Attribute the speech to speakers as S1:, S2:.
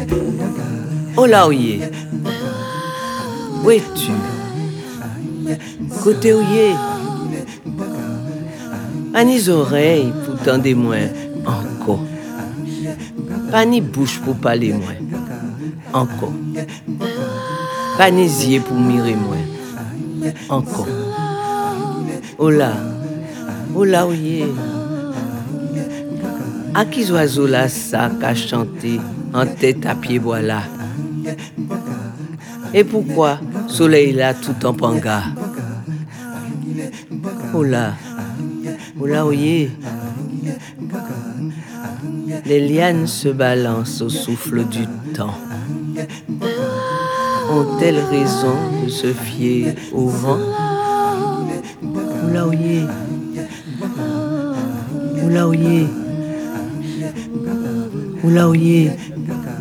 S1: Oh là où y est? Où es-tu? Côté où y est? Pas ni oreilles pour tendre moins encore. Pas ni bouche pour parler moins encore. Pas ni yeux pour mirer moins encore. Oh là où y est? À qui oiseau là ça qu'a chanté en tête à pied voilà? Et pourquoi soleil là tout en panga? Oh là où y est? Les lianes se balancent au souffle du temps. Ont-elles raison de se fier au vent? Où là où y est? Où là où y est? Où là où y est?